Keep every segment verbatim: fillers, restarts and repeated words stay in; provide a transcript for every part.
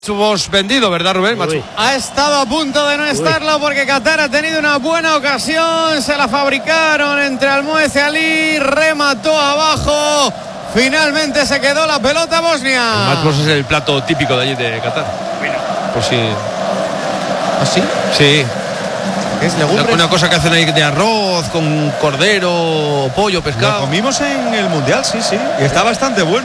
Hemos vendido, ¿verdad, Rubén? Uy. Ha estado a punto de no estarlo porque Qatar ha tenido una buena ocasión. Se la fabricaron entre Almoez y Ali. Remató abajo. Finalmente se quedó la pelota Bosnia. El match es el plato típico de allí de Qatar. Bueno, por si. ¿Así? Sí. Es legumbres. Una, una cosa que hacen ahí de arroz con cordero, pollo, pescado. Lo comimos en el Mundial, sí, sí. Y está bastante bueno.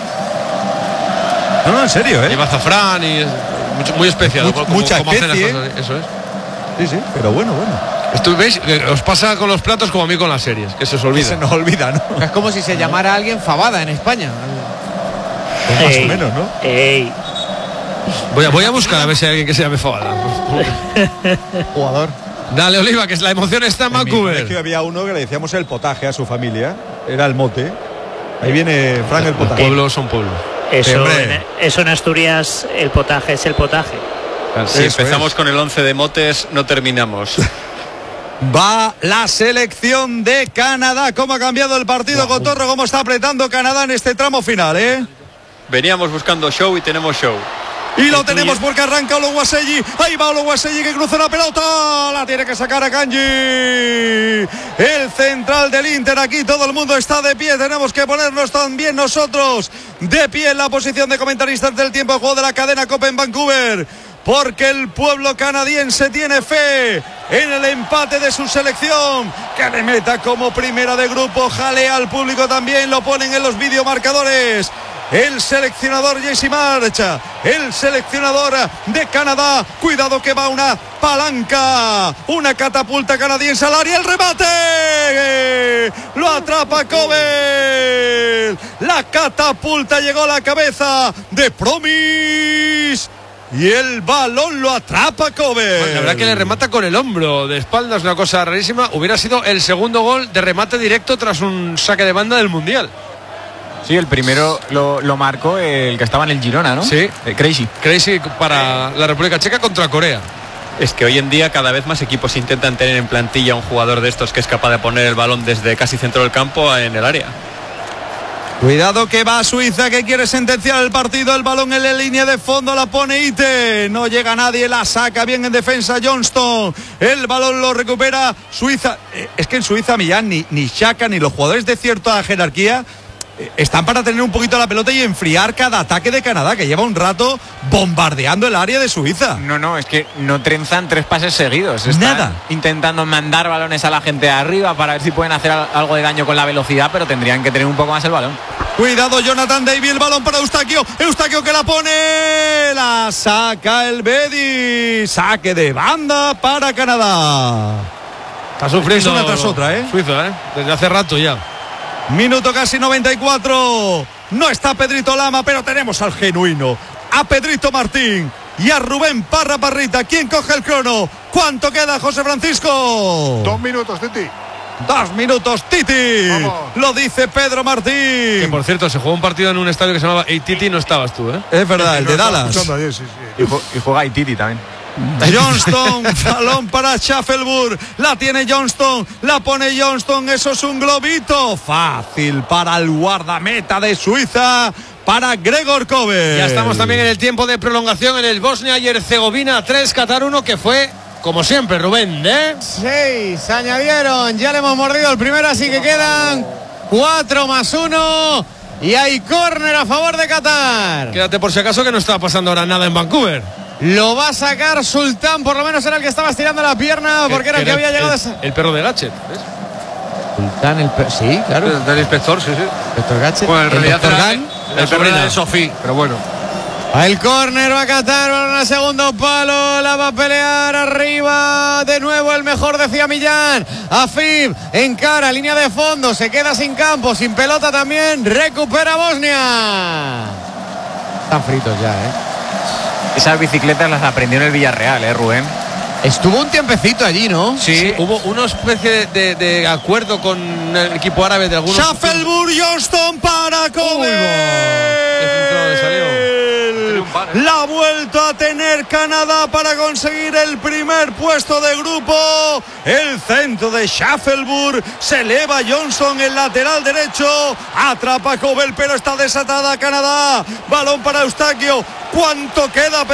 No, no, en serio, ¿eh? Lleva azafrán y es mucho, muy especial. Much, como, mucha como hacen las especie. cosas, eso es. Sí, sí, pero bueno, bueno. Esto, ¿veis? Os pasa con los platos como a mí con las series, que se os olvida. Se nos olvida, ¿no? Es como si se llamara a alguien fabada en España. Pues más ey, o menos, ¿no? Ey. Voy a, voy a buscar a ver si hay alguien que se llame fabada. Jugador. Dale, Oliva, que la emoción está en Vancouver. Es que había uno que le decíamos el potaje a su familia. Era el mote. Ahí viene Frank el potaje. Los pueblos son pueblos. Eso en, eso en Asturias, el potaje es el potaje. Si eso empezamos es. con el once de motes, no terminamos. Va la selección de Canadá. ¿Cómo ha cambiado el partido, wow. Cotorro? ¿Cómo está apretando Canadá en este tramo final, eh? Veníamos buscando show y tenemos show. Y lo tenemos porque arranca Oluwaseyi. Ahí va Oluwaseyi que cruza la pelota. La tiene que sacar a Kanji. El central del Inter. Aquí todo el mundo está de pie. Tenemos que ponernos también nosotros de pie en la posición de comentaristas del tiempo de juego de la cadena Copa en Vancouver. Porque el pueblo canadiense tiene fe en el empate de su selección. Que le meta como primera de grupo. Jalea al público también. Lo ponen en los videomarcadores. El seleccionador Jesse March, el seleccionador de Canadá. Cuidado que va una palanca, una catapulta canadiense al área. El remate lo atrapa Kovel. La catapulta llegó a la cabeza de Promis y el balón lo atrapa Kovel. Bueno, la verdad que le remata con el hombro de espaldas, una cosa rarísima. Hubiera sido el segundo gol de remate directo tras un saque de banda del Mundial. Sí, el primero lo, lo marcó el que estaba en el Girona, ¿no? Sí. Eh, Crazy. Crazy para la República Checa contra Corea. Es que hoy en día cada vez más equipos intentan tener en plantilla un jugador de estos que es capaz de poner el balón desde casi centro del campo en el área. Cuidado que va Suiza, que quiere sentenciar el partido. El balón en la línea de fondo, la pone Ite. No llega nadie, la saca bien en defensa Johnston. El balón lo recupera Suiza. Es que en Suiza, Millán, ni, ni Xhaka ni los jugadores de cierta jerarquía están para tener un poquito la pelota y enfriar cada ataque de Canadá, que lleva un rato bombardeando el área de Suiza. No, no, es que no trenzan tres pases seguidos. Están Nada. intentando mandar balones a la gente de arriba para ver si pueden hacer algo de daño con la velocidad, pero tendrían que tener un poco más el balón. Cuidado Jonathan David, el balón para Eustaquio. Eustaquio que la pone. La saca el Bedi. Saque de banda para Canadá. Está sufriendo es una tras otra, ¿eh? Suiza, ¿eh? Desde hace rato ya. Minuto casi noventa y cuatro. No está Pedrito Lama, pero tenemos al genuino, a Pedrito Martín y a Rubén Parra Parrita. ¿Quién coge el crono? ¿Cuánto queda, José Francisco? Dos minutos, Titi. Dos minutos, Titi. Vamos. Lo dice Pedro Martín. Que por cierto, se jugó un partido en un estadio que se llamaba Ey Titi, no estabas tú, ¿eh? Es verdad, el de Dallas. Ayer, sí, sí. Y, ju y juega Ey Titi también. Johnston, balón para Schaffelburg, la tiene Johnston, la pone Johnston, eso es un globito, fácil para el guardameta de Suiza, para Gregor Kovel. Ya estamos también en el tiempo de prolongación en el Bosnia y Herzegovina tres, Qatar uno, que fue, como siempre, Rubén, ¿eh? Seis, añadieron, ya le hemos mordido el primero, así que quedan cuatro más uno. Y hay córner a favor de Qatar. Quédate por si acaso que no estaba pasando ahora nada en Vancouver. Lo va a sacar Sultán, por lo menos era el que estaba estirando la pierna, porque era el que había llegado. El, el perro de Gatchet, ¿ves? Sultán, el perro, sí, claro. El, del inspector, sí, sí. Inspector Gatchet. Bueno, en realidad el, era el, el perro de Sofía, pero bueno. El córner va a Qatar, en el segundo palo, la va a pelear arriba, de nuevo el mejor, decía Millán. Afib, encara, línea de fondo, se queda sin campo, sin pelota también, recupera Bosnia. Están fritos ya, ¿eh? Esas bicicletas las aprendió en el Villarreal, ¿eh, Rubén? Estuvo un tiempecito allí, ¿no? Sí, sí. Hubo una especie de, de, de acuerdo con el equipo árabe de algunos. Schaffelburg, Johnston para Kovel. La ha vuelto a tener Canadá para conseguir el primer puesto de grupo. El centro de Schaffelburg, se eleva Johnson, el lateral derecho, atrapa Cobel, pero está desatada Canadá. Balón para Eustaquio. ¿Cuánto queda?